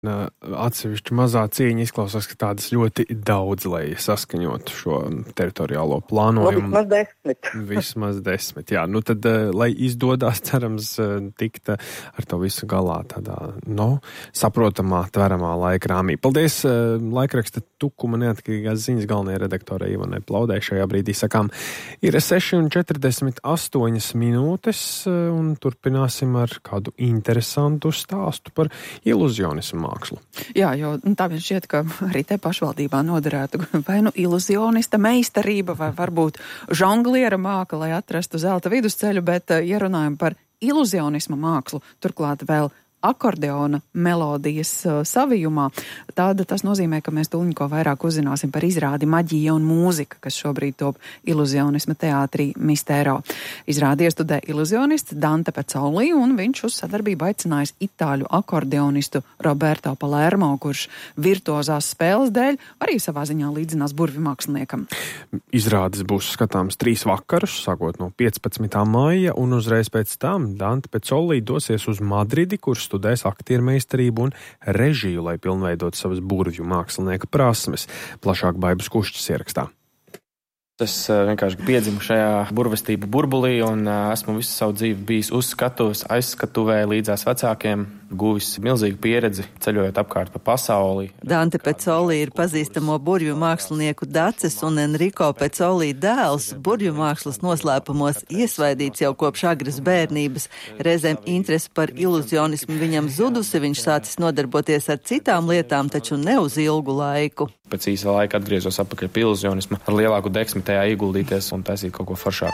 Atsevišķi mazā cīņa izklausās, ka tādas ļoti daudz, lai saskaņotu šo teritoriālo plānojumu. Vismaz 10, jā. Nu tad, lai izdodās, cerams, tikt ar to visu galā tādā, saprotamā, tveramā laika rāmī. Paldies laikraksta Tukuma neatkarīgās ziņas galvenajai redaktorai Ivanai Plaudei. Šajā brīdī sakām, ir 6:48 minūtes, un turpināsim ar kādu interesantu stāstu par iluzionismu mākslu. Jā, jo tā vien šķiet, ka arī te pašvaldībā noderētu vai iluzionista meistarība, vai varbūt žongliera māka, lai atrastu zelta vidusceļu, bet ja runājam par iluzionisma mākslu, turklāt vēl akordeona melodijas savijumā, tad tas nozīmē, ka mēs tūlīt vairāk uzzināsim par izrādi Maģija un mūzika, kas šobrīd top iluzionisma teātrī Mistero. Izrādi iestudē iluzionists Dante Pezzoli, un viņš uz sadarbību aicinājis itāļu akordeonistu Roberto Palermo, kurš virtuozās spēles dēļ arī savā ziņā līdzinās burvju māksliniekam. Izrādes būs skatāms 3 vakarus, sākot no 15. maija, un uzreiz pēc tam Dante Pezzoli dosies uz Madridi, kur studēs aktiermeistarību un režiju, lai pilnveidot savas burvju mākslinieka prasmes. Plašāk Baibas Kušķis ierakstā. Es vienkārši piedzimu šajā burvestību burbulī un esmu visu savu dzīvi bijis uz skatuves, aizskatuvē līdzās vecākiem, guvis milzīgu pieredzi, ceļojot apkārt pa pasauli. Dante Pezzoli ir pazīstamo burvju mākslinieku Daces un Enrico Pezzoli dēls, burvju mākslas noslēpumos iesvaidīts jau kopš agras bērnības. Reizēm interese par iluzionismu viņam zudusi, viņš sācis nodarboties ar citām lietām, taču ne uz ilgu laiku. Pēc īsa laika atgriezos atpakaļ pie iluzionisma, ar lielāku deksmi tajā ieguldīties un taisīt kaut ko foršāku.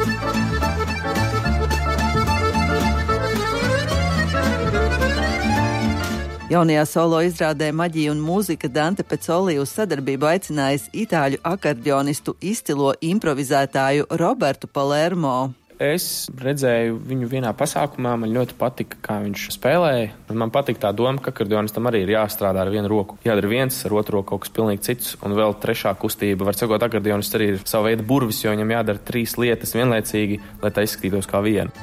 Jaunajā solo izrādē Maģija un mūzika Dante Pezzoli uz sadarbību aicinājis itāļu akordeonistu izcilo improvizētāju Robertu Palermo. Es redzēju viņu vienā pasākumā, man ļoti patika, kā viņš spēlēja. Man patika tā doma, ka akordionistam arī ir jāstrādā ar vienu roku. Jādara viens, ar otru roku kaut kas pilnīgi cits, un vēl trešā kustība. Var sakot, akordionists arī ir sava veida burvis, jo viņam jādara 3 lietas vienlaicīgi, lai tā izskatītos kā viena.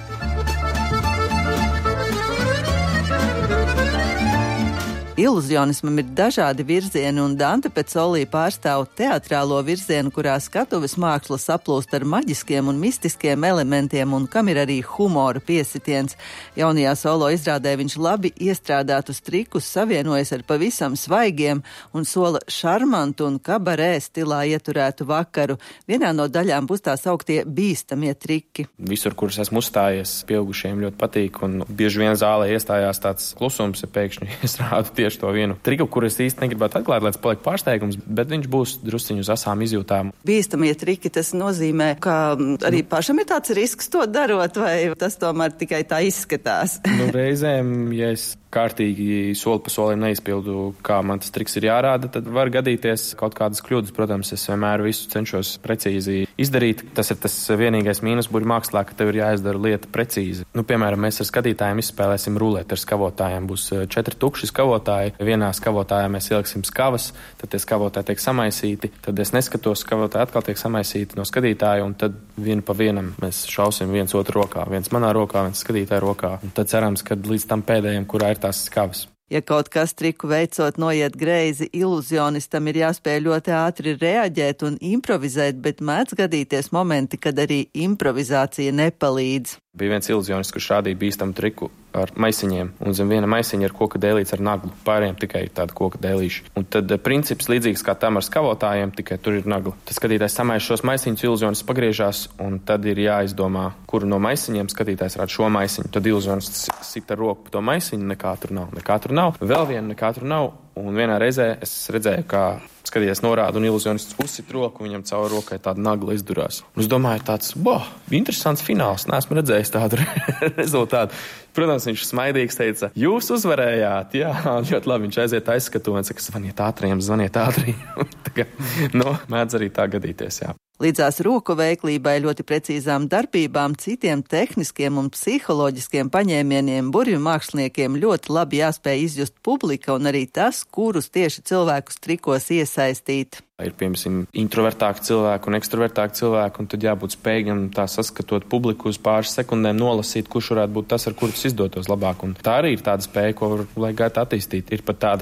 Iluzionismam ir dažādi virzieni, un Dante Pezzoli pārstāv teatrālo virzienu, kurā skatuves māksla saplūst ar maģiskiem un mistiskiem elementiem, un kam ir arī humora piesitiens. Jaunajā solo izrādē viņš labi iestrādātus trikus savienojas ar pavisam svaigiem un sola šarmantu un kabarē stilā ieturētu vakaru. Vienā no daļām būs tā sauktie bīstamie triki. Visur, kurus esmu uzstājies, pieaugušiem ļoti patīk, un bieži vien zālē iestājās tāds klusums, ja pēkšņi es rādu tieši to vienu triku, kur es īsti negribētu atklāt, lai tas paliek pārsteigums, bet viņš būs drusciņu uz asām izjūtām. Bīstamie triki, tas nozīmē, ka arī pašam ir tāds risks to darot, vai tas tomēr tikai tā izskatās? Reizēm, ja es kārtīgi soli pa solim neizpildu, kā man tas triks ir jārāda, tad var gadīties kaut kādas kļūdas. Protams, es vienmēr visu cenšos precīzi izdarīt. Tas ir tas vienīgais mīnus burvju mākslā, ka tev ir jāizdara lieta precīzi. Piemēram, mēs ar skatītājiem izspēlēsim ruleti ar skavotājiem. Būs 4 tukši skavotāji. Vienā skavotājā mēs ieliksim skavas, tad tie skavotāji tiek samaisīti, tad es neskatos, skavotāji atkal tiek samaisīti no skatītāja, un tad vienu pa vienam mēs šausim viens otru rokā. Viens manā rokā, viens skatītāja rokā. Un tad cerams, ka līdz tam pēdējiem, kurā ir tās skavas. Ja kaut kas triku veicot noiet greizi, iluzionistam ir jāspēj ļoti ātri reaģēt un improvizēt, bet mēdz gadīties momenti, kad arī improvizācija nepalīdz. Bija viens iluzionists, kurš rādīja bīstamu triku ar maisiņiem, un zem viena maisiņa ir koka dēlīts ar naglu, pārējiem tikai tāda koka dēlīša. Un tad princips līdzīgs kā tam ar skavotājiem, tikai tur ir nagla. Tad skatītājs samaiž šos maisiņus, iluzionists pagriežās, un tad ir jāizdomā, kuru no maisiņiem skatītājs rāda šo maisiņu. Tad iluzionists sit ar roku pa to maisiņu, nekā tur nav. Vēl viena nekā tur nav, un vienā reizē es redzēju, kā skatījies norāda un iluzionists uzsit roku, viņam caur rokai tāda nagla izdurās. Un es domāju, tāds, interesants fināls, neesmu redzējis tādu rezultātu. Protams, viņš smaidīgs teica, jūs uzvarējāt, jā, ļoti labi, viņš aiziet aizskatu un saka, zvaniet ātriem. Tā kā, mēdz arī tā gadīties, jā. Līdzās roku veiklībai, ļoti precīzām darbībām, citiem tehniskiem un psiholoģiskiem paņēmieniem burvju māksliniekiem ļoti labi jāspēj izjust publika un arī tas, kurus tieši cilvēkus trikos iesaistīt. Ir, piemēram, introvertāki cilvēki un ekstravertāki cilvēki, un tad jābūt spējīgam tā saskatot publiku uz pāris sekundēm, nolasīt, kurš varētu būt tas, ar kuru tas izdotos labāk. Un tā arī ir tāda spēja, ko var laika gaitā attīstīt. Ir pat tāda